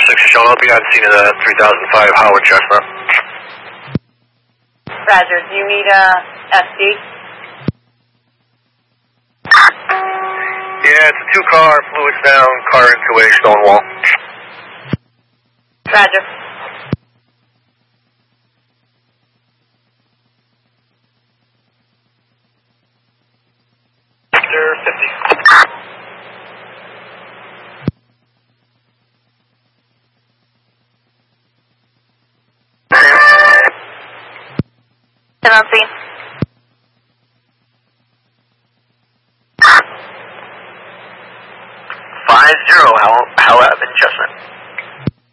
6 Sean, I'll be on scene of the 3005 Howard Chestnut. Roger, do you need a SD? Yeah, it's a 2-car, fluids down, car into a stone wall. Roger. Sector 50. On scene. How in Chestnut.